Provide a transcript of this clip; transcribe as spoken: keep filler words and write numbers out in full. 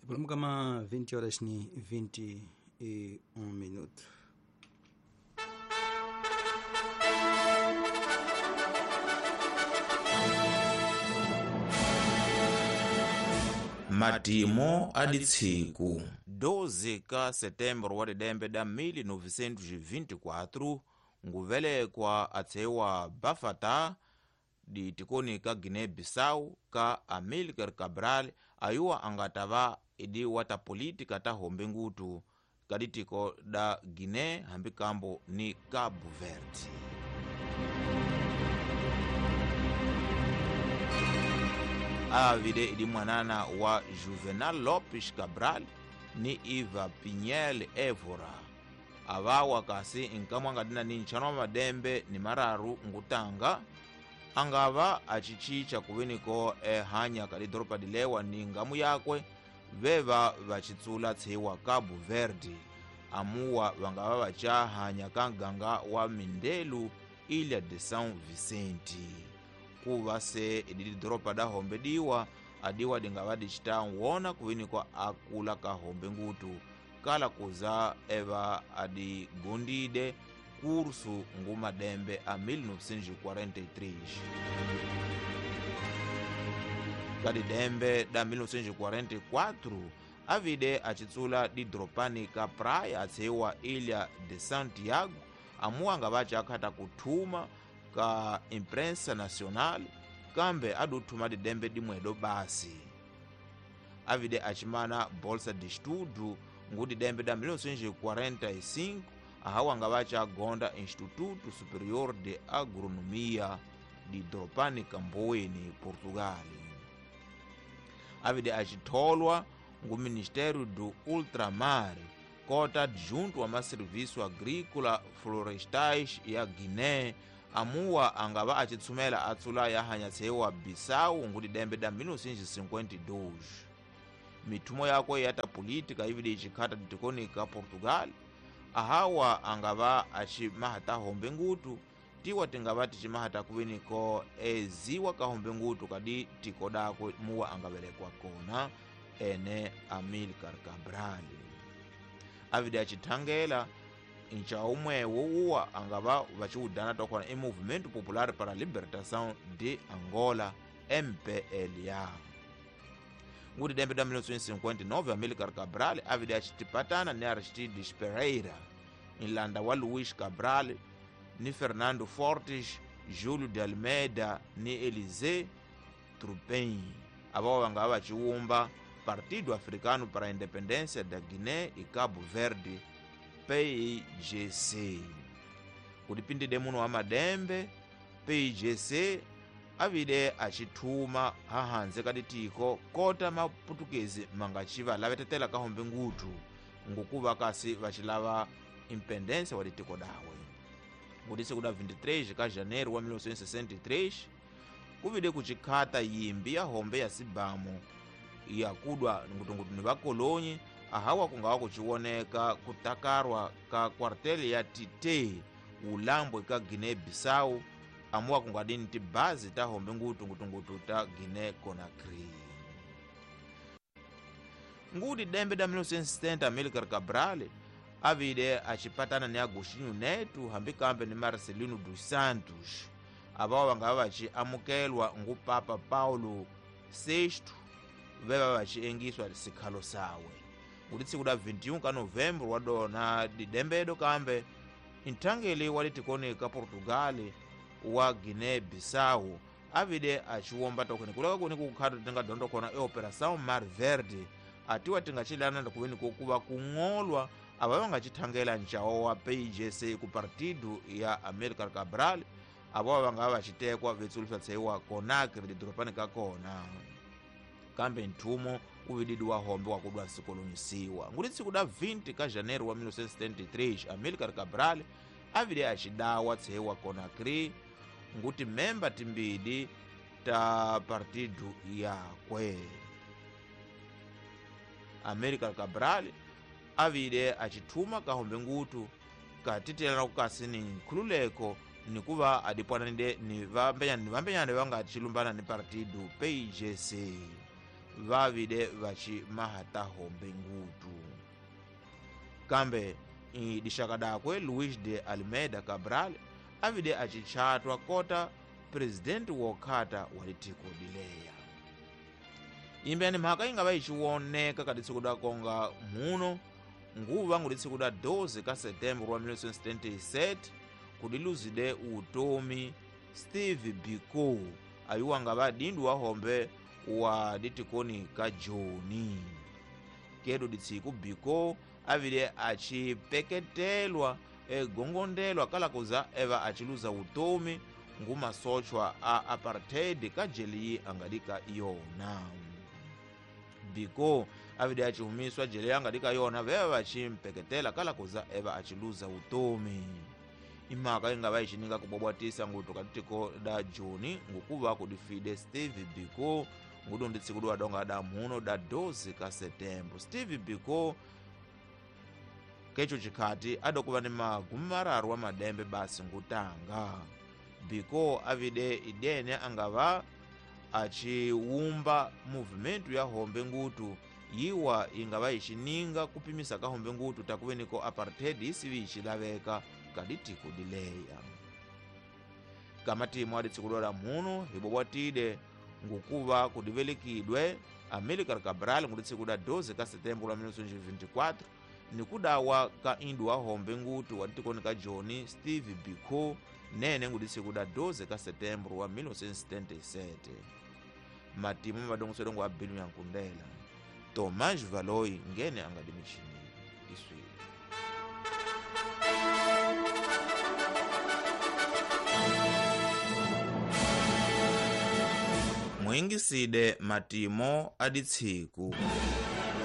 Vamos kama vinte horas ni vinte e um minuto. Matimo aditsiku doze ka setembro wa lidembe da mil novecentos e vinte e quatro nguvelekwa atsewa Bafata di tikoni ka Guiné-Bissau ka Amílcar Cabral ayuwa angatava idi wata politika ta hombe ngutu kaditiko da Guiné hambi kambo ni Cabo Verde. Avide idi mwanana wa Juvenal Lopes Cabral ni Iva Pinhel Évora avawa kasi inkamwa ngadina ni nchanwa madembe ni mararu ngutanga angava achichicha kuviniko ehanya kali dropa dilewa ni ngamu yakwe veva vachitsula tsewa Cabo Verde amuwa vangava vachahanya kanganga wa Mindelo Ilha de São Vicente kuva se ididi dropa da hombe diwa adiwa dingava dichita wona kuviniko akula ka hombe ngutu kala kuza eva adi gondide curso nguma dembe a mil novecentos e quarenta e três. Kadi dembe da mil novecentos e quarenta e quatro avide achitsula di dropani ka praia atsewa Ilha de Santiago amuwa ngavacha akata kutuma ka imprensa nacional kambe adutuma di dembe dimwedo basi avide achimana bolsa de estudo ngudi dembe da mil novecentos e quarenta e cinco ahawa ngavacha agonda Instituto Superior de Agronomia di Dropani Camboini, Portugal. Avide achitolwa ngu Ministério do Ultramar kota adjunto a serviço agrícola florestais ya Guiné amuwa angava achitsumela atsula yahanya tsewa Bissau ngudi dembe da mil novecentos e cinquenta e dois. Mitumo yako yata politika ivide ichikata ditikoni ka Portugal ahawa angava achimahata hombe ngutu tiwa tingava tichimahata kuviniko eziwa ka hombe ngutu kadi tiko dako muwa angavelekwa kona ene Amílcar Cabral avide achitangela incha umwewo uwa angava vachiudana tokona e Movimento Popular para a Libertação de Angola M P L A ngudi dembe da mil novecentos e cinquenta e nove Amílcar Cabral avide achitipatana ni Aristides Pereira inlanda wa Luís Cabral ni Fernando Fortes, Júlio de Almeida ni Elisée Trupin avawa vangava vachiumba Partido Africano para a Independência da Guiné e Cabo Verde P I G C kudipindide muno wa madembe P I G C avide achituma hahanze kaditiko kota maputukezi mangachiva lavetetela kahombe ngutu ngukuva kasi vachilava independência wa ditiko dawe ngudise kuda vinte e três ka janeiro wa mil novecentos e sessenta e três kuvide kuchikhata yimbi ya hombe ya Sibamo yakudwa ngutungutu ni vakolonyi ahawa kungawa kuchiwoneka kutakarwa ka kwarteli ya Tite ulambwe ka Guiné-Bissau amuwa kungadini ti bazi ta hombe ngutu ngutungutu ta Guiné Conakry ngudi dembe da mil novecentos e setenta Amílcar Cabral avide achipatana ni Agostinho Neto hambi kambe ni Marcelino dos Santos avawa vangava vachiamukelwa ngu Papa Paulo sexto veva vachiengiswa sikhalo sawe nguditsi kuda vinte e um ka novembro wadona didembedo kambe intangeli walitikoni ka Portugal wa Guiné-Bissau avide achiwomba tokoni kuleka kuni kukhata tinga dondo kona e Operação Mar Verde atiwa tingachilana ndakuveni kokuva kung'olwa ava vangachithangela nchawo wa P I G C ku partido ya Amílcar Cabral ava vangava vachitekwa vetsuluswa tsewa Conakry didropani ka kona kambe nthumo uvididi wa hombe wakudwa sikolonyisiwa nguditsi kuda vinte ka janeiro wa mil novecentos e setenta e três Amílcar Cabral avide achidawa tsewa Conakry nguti memba timbidi ta partido yakwe Amílcar Cabral avide achithuma kahombe ngutu katitelana kukasini nkhululeko nikuva adipwananide ni vambenyani ni vambenyani vanga achilumbana ni partido P I G C vavide vaci mahata hombe ngutu. Kambe dixakadakwe Luiz de Almeida Cabral avide acichatwa kota presidenti wokhata wa litiko lileya. Imbeni mhaka ingava iciwoneka kaditsikuda konga muno nguva nguditsikuda doze ka setembro wa mil novecentos e setenta e sete kudiluzide utomi Steve Biko ayuwa ngava dindu wa hombe wa ditikoni ka Joni. Kedu ditsiku Biko avide acipeketelwa e gongondelwa kalakuza eva aciluza utomi ngumasochwa a apartheid ka jeli angadika yona. Biko avide acihumiswa jeli angadika yona veva vacimpeketela kalakuza eva aciluza utomi. Imhaka ingava icininga kubobwatisa ngutu katitiko da Joni ngukuva kudifide Steve Biko ngudu nditsikudwa donga da muno da doze ka setembro. Steve Biko kecho chikati adokuva ni magumi mararu wa madembe basi ngutanga. Biko avide idene angava aciwumba movimentu ya hombe ngutu yiwa ingava icininga kupimisa ka hombe ngutu takuveniko apartheid isivi icilaveka kaditiko dileya. Kamatimu aditsikudwa muno hibobwatide ngukuva kudivelikidwe Amílcar Cabral nguditsikuda doze ka setembro wa mil novecentos e vinte e quatro nikudawa ka indu wa hombe ngutu wa ditikoni ka Joni Steve Biko nene nguditsikuda doze ka setembro wa mil novecentos e setenta e sete. Matimu madongoswedongo wa Binu Yankundela. Tomás Valoi ngene angadimichini iswili. Mwingiside matimo aditsiku.